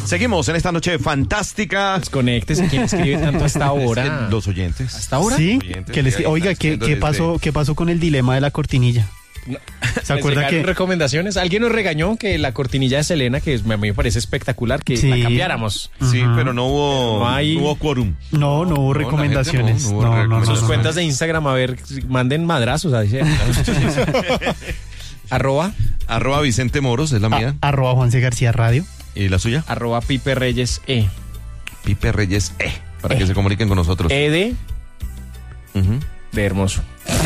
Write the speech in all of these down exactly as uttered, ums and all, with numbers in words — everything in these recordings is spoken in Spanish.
Seguimos en esta noche fantástica. Desconéctese, ¿quién escribe tanto a esta hora? Los oyentes. ¿Hasta ahora? Sí, Oyentes, que les, sí, oiga, están ¿qué, escribiendo qué desde- pasó, ¿qué pasó con el dilema de la cortinilla? No. ¿Se acuerda ¿Les llegaron que recomendaciones? Alguien nos regañó que la cortinilla de Selena, que es- a mí me parece espectacular, que Sí. la cambiáramos. Sí, Ujú. pero no hubo, No hay- no hubo quórum. no, no hubo la gente recomendaciones? no, no hubo No, no, no, recomendaciones. Sus no, cuentas de Instagram, a ver, manden madrazos. A decir. Arroba, Arroba Vicente Moros es la no. mía. A- arroba Juanse García Radio. ¿Y la suya? arroba Pipe Reyes E. Pipe Reyes E. Para E. que se comuniquen con nosotros. E de, Ujú. de hermoso.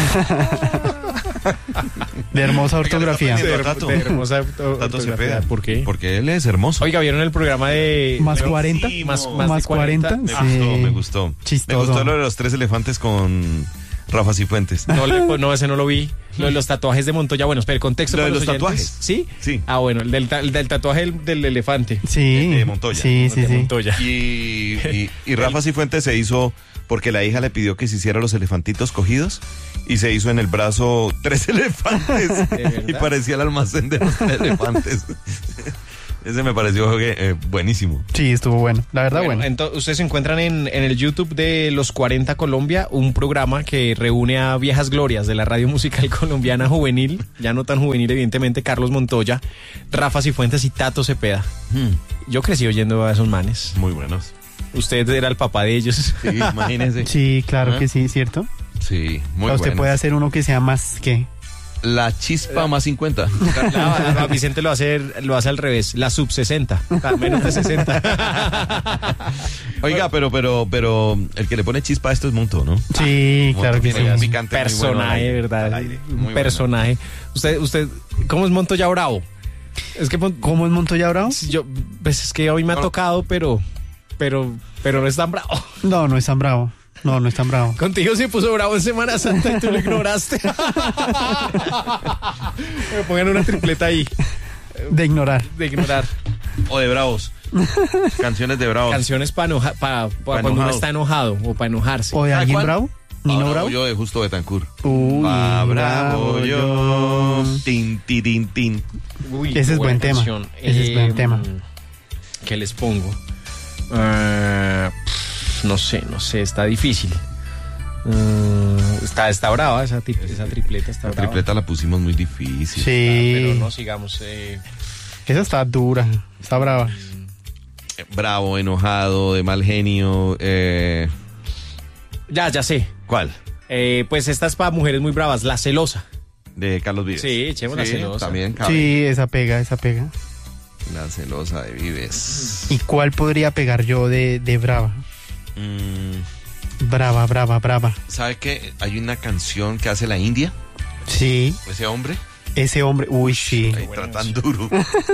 De hermosa ortografía. Oiga, De, Tato. de hermosa auto- Tato ortografía. Cepeda. ¿Por qué? Porque él es hermoso. Oiga, ¿vieron el programa de... Más de- cuarenta. Sí, Más, no. más, Más de cuarenta. cuarenta. Me Sí. gustó, me gustó. Chistoso. Me gustó lo de los tres elefantes con Rafa Cifuentes. No, le- no, ese no lo vi. Lo de los tatuajes de Montoya. Bueno, espera, el contexto. Lo de para los oyentes. tatuajes. ¿Sí? Sí. Ah, bueno, el del, ta- el del tatuaje del, del elefante. Sí. De Montoya. Sí, sí, de sí. Montoya. Y, y, y Rafa Cifuentes se hizo porque la hija le pidió que se hiciera los elefantitos cogidos y se hizo en el brazo tres elefantes ¿De verdad? y parecía el almacén de los tres elefantes. Ese me pareció eh, buenísimo. Sí, estuvo bueno. La verdad, Bueno, bueno. entonces ustedes se encuentran en, en el YouTube de Los cuarenta Colombia, un programa que reúne a viejas glorias de la radio musical colombiana juvenil, ya no tan juvenil evidentemente, Carlos Montoya, Rafa Cifuentes y Tato Cepeda. Yo crecí oyendo a esos manes. Muy buenos. Usted era el papá de ellos. Sí, imagínense. Sí, claro ¿Ah? que sí, ¿cierto? Sí, muy Usted buenos. puede hacer uno que sea más que. La chispa más cincuenta. La- la- Vicente lo hace, lo hace al revés, la sub sesenta, a menos de sesenta. Oiga, pero, pero, pero el que le pone chispa a esto es Monto, ¿no? Sí, Monto claro que tiene un sí. picante muy bueno al Personaje, aire, ¿verdad? al aire. Muy Un bueno. personaje. Usted, usted, ¿cómo es Montoya Bravo? Es que Mon- ¿Cómo es Montoya Bravo? yo, pues es que hoy me ha No. tocado, pero, pero, pero no es tan bravo. No, no es tan bravo. No, no es tan bravo. Contigo se puso bravo en Semana Santa y tú lo ignoraste. Me pongan una tripleta ahí De ignorar. de ignorar. O de bravos. Canciones de bravos. Canciones para enojar, para, cuando uno enojado. está enojado o para enojarse. ¿O de ¿Sabe alguien cuál? bravo? ¿Nino Ah, Bravo? Yo de Justo Betancourt. Uy, Ah, bravo bravo yo. yo. Tin, tin, tin, tin. Uy, Ese es buena buen tema. canción. Ese es buen tema. ¿Qué les pongo? Ah, pff, no sé, no sé, está difícil. Mm, está, está brava esa, tip- esa tripleta, está La brava. tripleta la pusimos muy difícil. Ah, Sí. pero no sigamos. Eh, Esa está dura. Está brava. Bravo, enojado, de mal genio. Eh, ya, ya sé. ¿Cuál? Eh, pues esta es para mujeres muy bravas, La Celosa. De Carlos Vives. Sí, echemos La Celosa. También cabe. Sí, esa pega, esa pega. La celosa de Vives. ¿Y cuál podría pegar yo de, de brava? Mm, Brava, brava, brava. ¿Sabe qué? Hay una canción que hace la India, Sí, ese hombre, ese hombre. Uy, sí. ahí bueno tratan eso. duro.